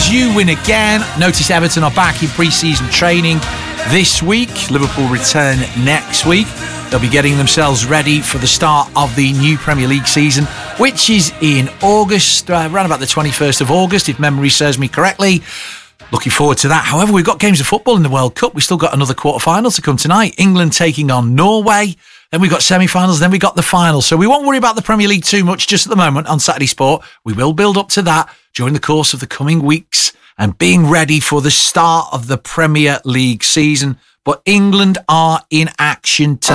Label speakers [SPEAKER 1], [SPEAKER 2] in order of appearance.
[SPEAKER 1] Blues, you win again. Notice Everton are back in pre-season training this week. Liverpool return next week. They'll be getting themselves ready for the start of the new Premier League season, which is in August, around about the 21st of August, if memory serves me correctly. Looking forward to that. However, we've got games of football in the World Cup. We've still got another quarter-final to come tonight. England taking on Norway. Then we've got semi-finals. Then we've got the final. So we won't worry about the Premier League too much just at the moment on Saturday Sport. We will build up to that during the course of the coming weeks and being ready for the start of the Premier League season. But England are in action tonight.